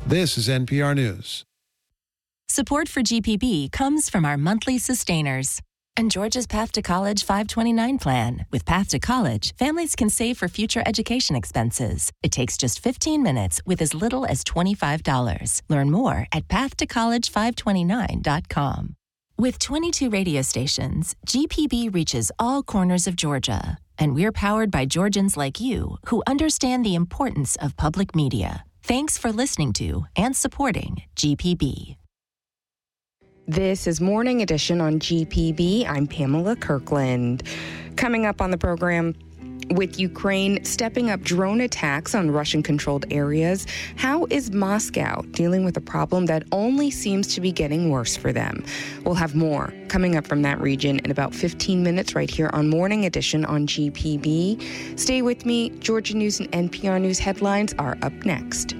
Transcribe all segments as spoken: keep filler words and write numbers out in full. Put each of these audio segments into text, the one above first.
This is N P R News. Support for G P B comes from our monthly sustainers and Georgia's Path to College five twenty-nine plan. With Path to College, families can save for future education expenses. It takes just fifteen minutes with as little as twenty-five dollars. Learn more at path to college five twenty-nine dot com. With twenty-two radio stations, G P B reaches all corners of Georgia. And we're powered by Georgians like you who understand the importance of public media. Thanks for listening to and supporting G P B. This is Morning Edition on G P B. I'm Pamela Kirkland. Coming up on the program, with Ukraine stepping up drone attacks on Russian-controlled areas, how is Moscow dealing with a problem that only seems to be getting worse for them? We'll have more coming up from that region in about fifteen minutes right here on Morning Edition on G P B. Stay with me. Georgia News and N P R News headlines are up next.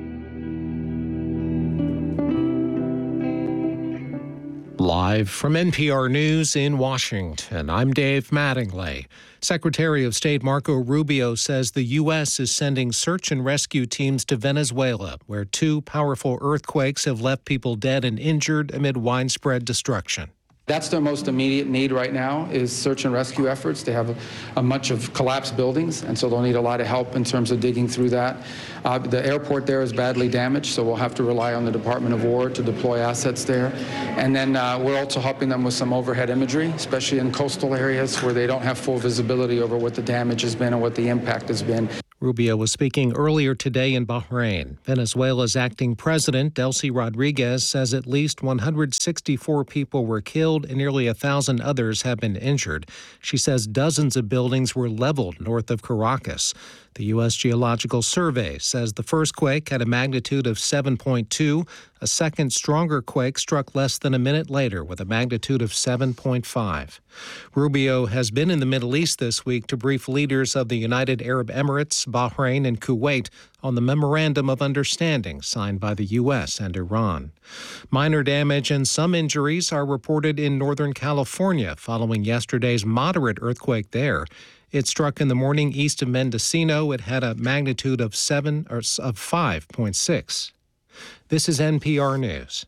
Live from N P R News in Washington, I'm Dave Mattingly. Secretary of State Marco Rubio says the U S is sending search and rescue teams to Venezuela, where two powerful earthquakes have left people dead and injured amid widespread destruction. That's their most immediate need right now is search and rescue efforts. They have a, a bunch of collapsed buildings, and so they'll need a lot of help in terms of digging through that. Uh, the airport there is badly damaged, so we'll have to rely on the Department of War to deploy assets there. And then uh, we're also helping them with some overhead imagery, especially in coastal areas where they don't have full visibility over what the damage has been and what the impact has been. Rubio was speaking earlier today in Bahrain. Venezuela's acting president, Delcy Rodriguez, says at least one hundred sixty-four people were killed and nearly one thousand others have been injured. She says dozens of buildings were leveled north of Caracas. The U S Geological Survey says the first quake had a magnitude of seven point two. A second, stronger quake struck less than a minute later with a magnitude of seven point five. Rubio has been in the Middle East this week to brief leaders of the United Arab Emirates, Bahrain, and Kuwait on the Memorandum of Understanding signed by the U S and Iran. Minor damage and some injuries are reported in Northern California following yesterday's moderate earthquake there. It struck in the morning east of Mendocino. It had a magnitude of seven or of five point six. This is N P R News.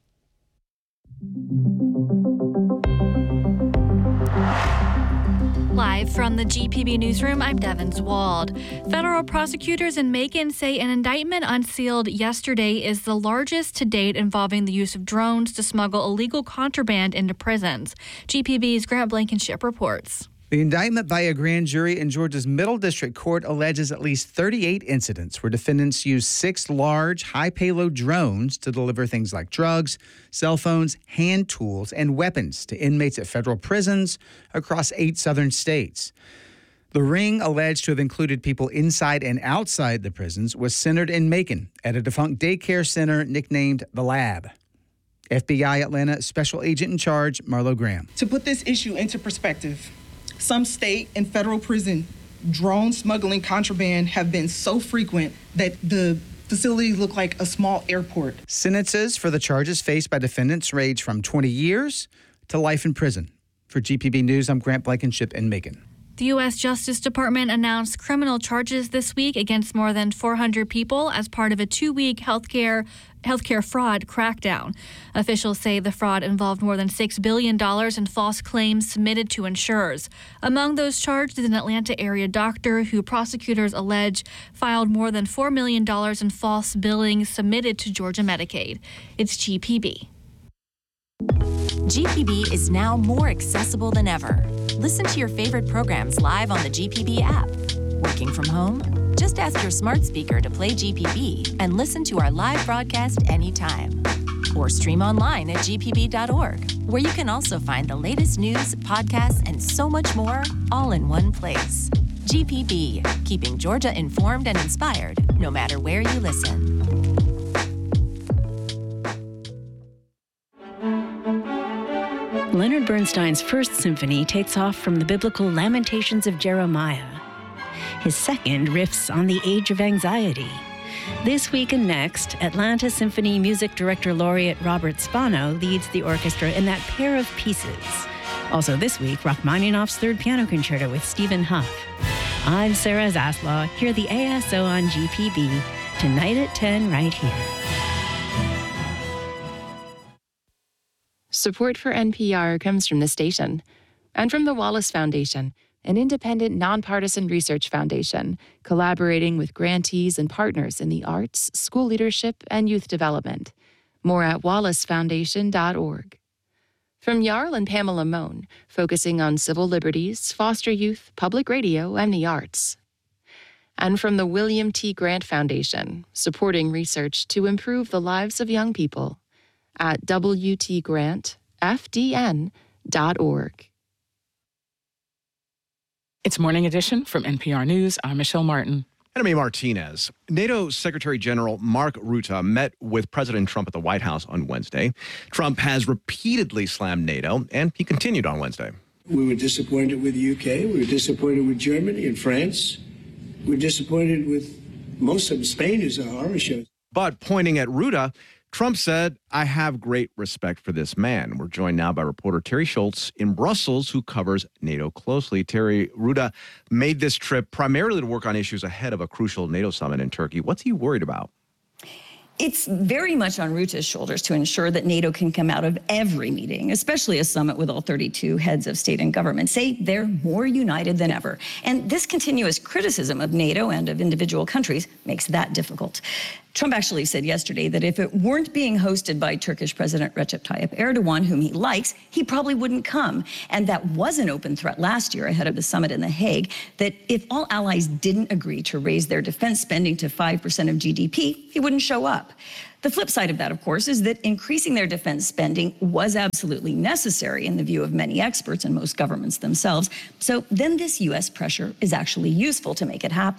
Live from the G P B newsroom, I'm Devin Zwald. Federal prosecutors in Macon say an indictment unsealed yesterday is the largest to date involving the use of drones to smuggle illegal contraband into prisons. G P B's Grant Blankenship reports. The indictment by a grand jury in Georgia's Middle District Court alleges at least thirty-eight incidents where defendants used six large, high-payload drones to deliver things like drugs, cell phones, hand tools, and weapons to inmates at federal prisons across eight southern states. The ring, alleged to have included people inside and outside the prisons, was centered in Macon at a defunct daycare center nicknamed The Lab. F B I Atlanta Special Agent in Charge, Marlo Graham. To put this issue into perspective, some state and federal prison drone smuggling contraband have been so frequent that the facilities look like a small airport. Sentences for the charges faced by defendants range from twenty years to life in prison. For G P B News, I'm Grant Blankenship in Macon. The U S Justice Department announced criminal charges this week against more than four hundred people as part of a two-week healthcare healthcare fraud crackdown. Officials say the fraud involved more than six billion dollars in false claims submitted to insurers. Among those charged is an Atlanta area doctor who prosecutors allege filed more than four million dollars in false billings submitted to Georgia Medicaid. It's G P B. G P B is now more accessible than ever. Listen to your favorite programs live on the G P B app. Working from home? Just ask your smart speaker to play G P B and listen to our live broadcast anytime. Or stream online at g p b dot org, where you can also find the latest news, podcasts, and so much more all in one place. G P B, keeping Georgia informed and inspired, no matter where you listen. Leonard Bernstein's First Symphony takes off from the biblical Lamentations of Jeremiah. His second riffs on the Age of Anxiety. This week and next, Atlanta Symphony Music Director Laureate Robert Spano leads the orchestra in that pair of pieces. Also this week, Rachmaninoff's Third Piano Concerto with Stephen Huff. I'm Sarah Zaslaw. Hear the A S O on G P B tonight at ten right here. Support for N P R comes from the station and from the Wallace Foundation, an independent, nonpartisan research foundation collaborating with grantees and partners in the arts, school leadership, and youth development. More at wallace foundation dot org. From Jarl and Pamela Mohn, focusing on civil liberties, foster youth, public radio, and the arts. And from the William T. Grant Foundation, supporting research to improve the lives of young people at w t grant f d n dot org. It's Morning Edition from N P R News. I'm Michelle Martin. Enemy Martinez. NATO Secretary General Mark Rutte met with President Trump at the White House on Wednesday. Trump has repeatedly slammed NATO, and he continued on Wednesday. We were disappointed with the U K. We were disappointed with Germany and France. We were disappointed with most of them. Spain is a horror show. But pointing at Rutte, Trump said, I have great respect for this man. We're joined now by reporter Terry Schultz in Brussels, who covers NATO closely. Terry, Rutte made this trip primarily to work on issues ahead of a crucial NATO summit in Turkey. What's he worried about? It's very much on Rutte's shoulders to ensure that NATO can come out of every meeting, especially a summit with all thirty-two heads of state and government, say they're more united than ever. And this continuous criticism of NATO and of individual countries makes that difficult. Trump actually said yesterday that if it weren't being hosted by Turkish President Recep Tayyip Erdogan, whom he likes, he probably wouldn't come. And that was an open threat last year ahead of the summit in The Hague, that if all allies didn't agree to raise their defense spending to five percent of G D P, he wouldn't show up. The flip side of that, of course, is that increasing their defense spending was absolutely necessary in the view of many experts and most governments themselves. So then this U S pressure is actually useful to make it happen.